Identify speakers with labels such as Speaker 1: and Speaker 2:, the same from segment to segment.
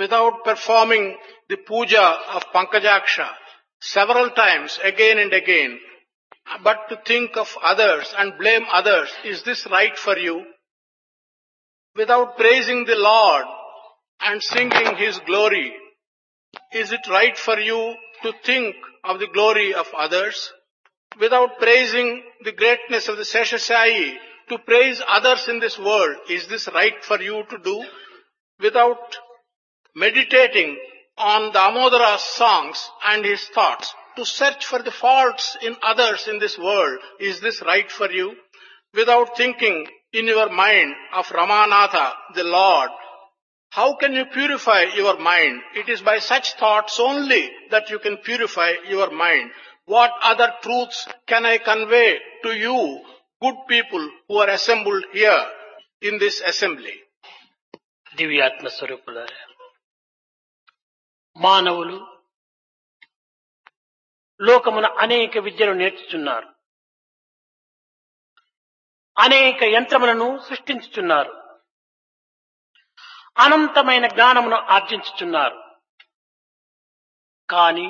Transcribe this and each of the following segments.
Speaker 1: without performing the puja of Pankajaksha several times again and again, but to think of others and blame others, is this right for you? Without praising the Lord and singing His glory, is it right for you to think of the glory of others? Without praising the greatness of the Seshashayi, to praise others in this world, is this right for you to do? Without meditating on the Amodara songs and his thoughts, to search for the faults in others in this world, is this right for you? Without thinking in your mind of Ramanatha, the Lord, how can you purify your mind? It is by such thoughts only that you can purify your mind. What other truths can I convey to you, good people who are assembled here in this assembly?
Speaker 2: దివ్యాత్మ స్వరూపులారా, మానవులు లోకమున అనేక విద్యలు నేర్చుచున్నారు, అనేక యంత్రములను సృష్టించుచున్నారు, అనంతమైన జ్ఞానమును ఆర్జించుచున్నారు. కానీ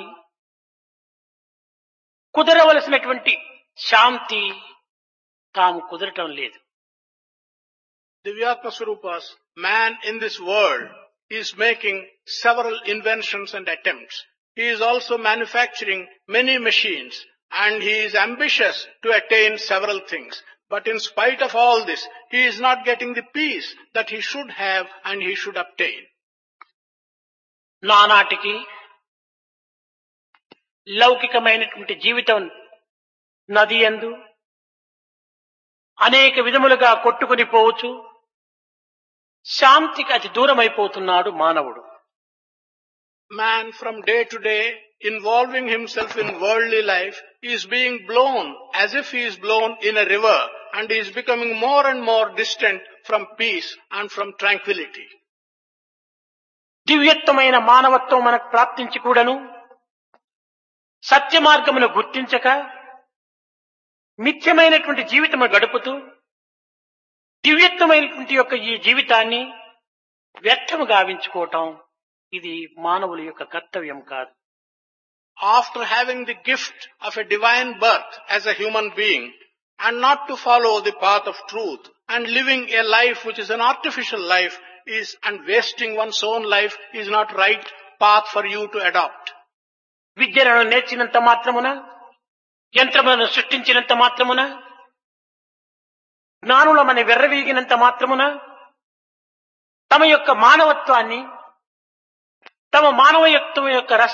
Speaker 2: కుదరవలసినటువంటి శాంతి తాము కుదరటం లేదు.
Speaker 1: Divyatma Swarupas, man in this world is making several inventions and attempts. He is also manufacturing many machines and he is ambitious to attain several things. But in spite of all this, he is not getting the peace that he should have and he should obtain.
Speaker 2: నానాటికి లౌకికమైనటువంటి జీవితం నది యందు అనేక విధములుగా కొట్టుకుని పోవచ్చు, శాంతికి అతి దూరమైపోతున్నాడు మానవుడు.
Speaker 1: Man from day to day, involving himself in worldly life, is being blown as if he is blown in a river and he is becoming more and more distant from peace and from tranquility.
Speaker 2: దివ్యత్వమైన మానవత్వం మనకు ప్రాప్తించి కూడాను సత్య మార్గమును గుర్తించక మిథ్యమైనటువంటి జీవితము గడుపుతూ దివ్యత్వమైనటువంటి యొక్క ఈ జీవితాన్ని వ్యర్థము గావించుకోవటం, ఇది మానవుల యొక్క కర్తవ్యం కాదు.
Speaker 1: After having the gift of a divine birth as a human being and not to follow the path of truth and living a life which is an artificial life and wasting one's own life is not right path for you to adopt.
Speaker 2: విద్యలను నేర్చినంత మాత్రమున, యంత్రములను సృష్టించినంత మాత్రమున, జ్ఞానులమని వెర్రవీగినంత మాత్రమున తమ యొక్క మానవత్వాన్ని, తమ మానవత్వం యొక్క